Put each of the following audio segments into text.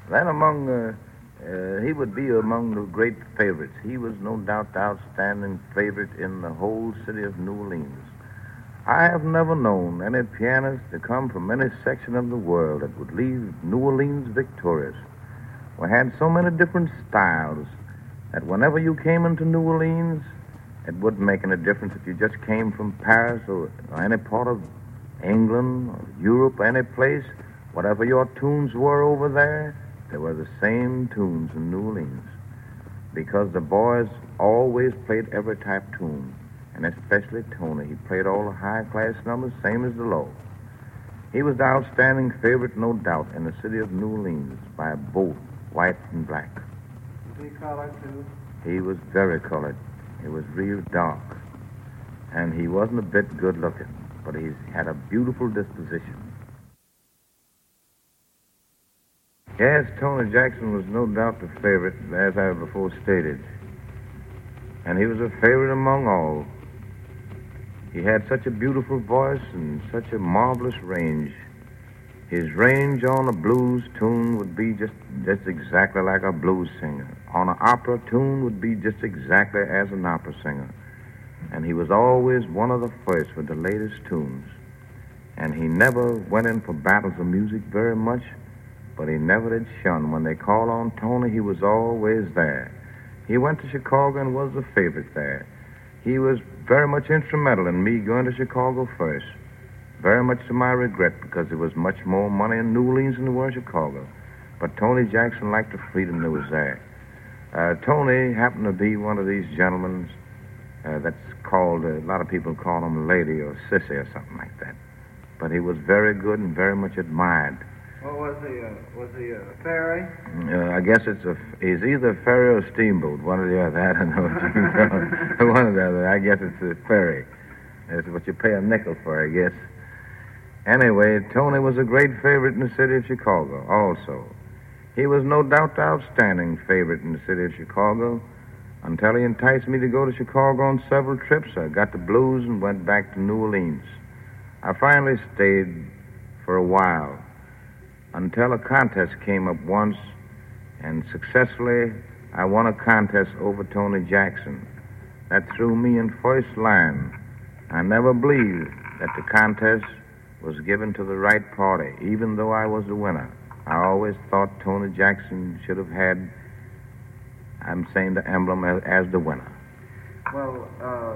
Then he would be among the great favorites. He was no doubt the outstanding favorite in the whole city of New Orleans. I have never known any pianist to come from any section of the world that would leave New Orleans victorious. We had so many different styles that whenever you came into New Orleans, it wouldn't make any difference if you just came from Paris or any part of England or Europe, any place. Whatever your tunes were over there, they were the same tunes in New Orleans. Because the boys always played every type tune, and especially Tony. He played all the high-class numbers, same as the low. He was the outstanding favorite, no doubt, in the city of New Orleans by both white and black. Was he colored, too? He was very colored. He was real dark. And he wasn't a bit good-looking, but he had a beautiful disposition. Yes, Tony Jackson was no doubt the favorite, as I before stated. And he was a favorite among all. He had such a beautiful voice and such a marvelous range. His range on a blues tune would be just exactly like a blues singer. On an opera tune would be just exactly as an opera singer. And he was always one of the first with the latest tunes. And he never went in for battles of music very much, but he never did shun. When they called on Tony, he was always there. He went to Chicago and was the favorite there. He was very much instrumental in me going to Chicago first. Very much to my regret, because there was much more money in New Orleans than there were in Chicago. But Tony Jackson liked the freedom that was there. Tony happened to be one of these gentlemen that's called, a lot of people call him lady or sissy or something like that. But he was very good and very much admired. What was he a ferry? I guess he's either a ferry or a steamboat, one or the other. I don't know what you call it. One or the other. I guess it's a ferry. It's what you pay a nickel for, I guess. Anyway, Tony was a great favorite in the city of Chicago also. He was no doubt the outstanding favorite in the city of Chicago until he enticed me to go to Chicago on several trips. I got the blues and went back to New Orleans. I finally stayed for a while until a contest came up once, and successfully I won a contest over Tony Jackson. That threw me in first line. I never believed that the contest was given to the right party, even though I was the winner. I always thought Tony Jackson should have had, I'm saying, the emblem as the winner. Well,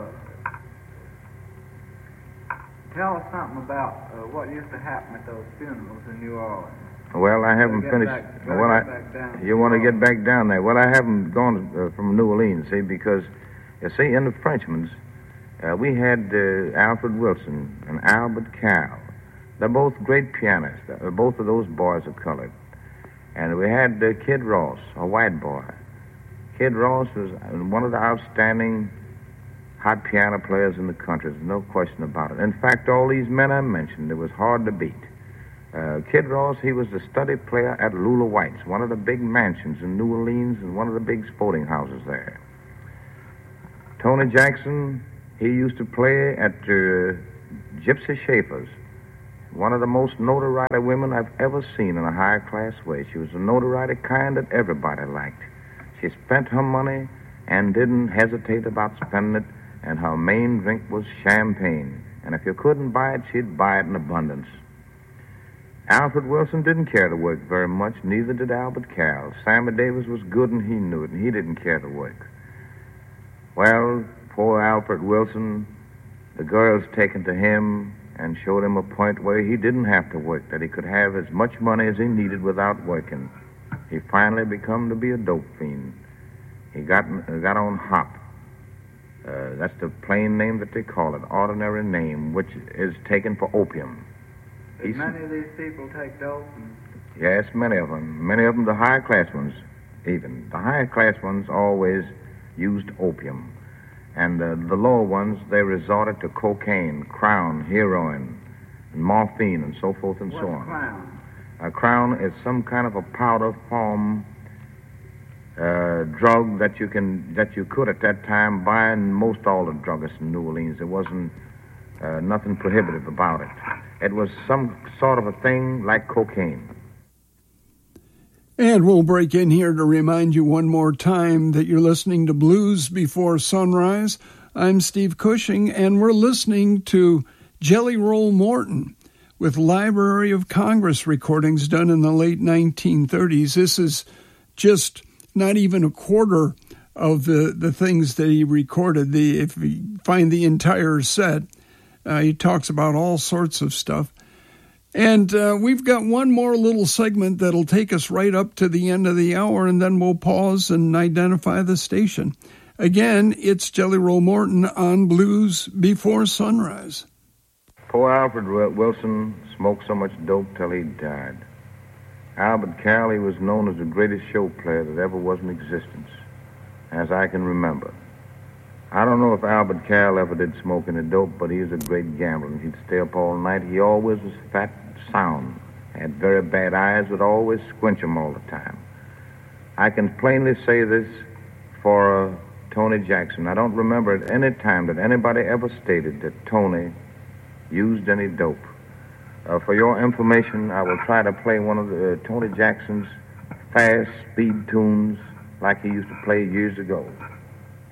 tell us something about what used to happen at those funerals in New Orleans. Well, I haven't finished. You want to get back down there? Well, I haven't gone from New Orleans, see, because, you see, in the Frenchman's, we had Alfred Wilson and Albert Cal. They're both great pianists. Both of those boys are colored. And we had Kid Ross, a white boy. Kid Ross was one of the outstanding hot piano players in the country. There's no question about it. In fact, all these men I mentioned, it was hard to beat. Kid Ross, he was the study player at Lula White's, one of the big mansions in New Orleans and one of the big sporting houses there. Tony Jackson, he used to play at Gypsy Schaefer's, one of the most notoriety women I've ever seen in a high-class way. She was a notoriety kind that everybody liked. She spent her money and didn't hesitate about spending it, and her main drink was champagne. And if you couldn't buy it, she'd buy it in abundance. Alfred Wilson didn't care to work very much, neither did Albert Cal. Sammy Davis was good, and he knew it, and he didn't care to work. Well, poor Alfred Wilson, the girls taken to him and showed him a point where he didn't have to work, that he could have as much money as he needed without working. He finally become to be a dope fiend. He got on hop. That's the plain name that they call it, ordinary name, which is taken for opium. Did many of these people take dope? Yes, many of them. Many of them, the high-class ones, even. The high-class ones always used opium. And the lower ones, they resorted to cocaine, crown, heroin, and morphine, and so forth and so on. What's crown? A crown is some kind of a powder form drug that you could at that time buy in most all the druggists in New Orleans. There wasn't nothing prohibitive about it. It was some sort of a thing like cocaine. And we'll break in here to remind you one more time that you're listening to Blues Before Sunrise. I'm Steve Cushing, and we're listening to Jelly Roll Morton with Library of Congress recordings done in the late 1930s. This is just not even a quarter of the things that he recorded. If you find the entire set, he talks about all sorts of stuff. And we've got one more little segment that'll take us right up to the end of the hour, and then we'll pause and identify the station. Again, it's Jelly Roll Morton on Blues Before Sunrise. Poor Alfred Wilson smoked so much dope till he died. Albert Cowley was known as the greatest show player that ever was in existence, as I can remember. I don't know if Albert Cal ever did smoke any dope, but he was a great gambler, and he'd stay up all night. He always was fat, sound, had very bad eyes, would always squinch them all the time. I can plainly say this for Tony Jackson. I don't remember at any time that anybody ever stated that Tony used any dope. For your information, I will try to play one of Tony Jackson's fast speed tunes like he used to play years ago.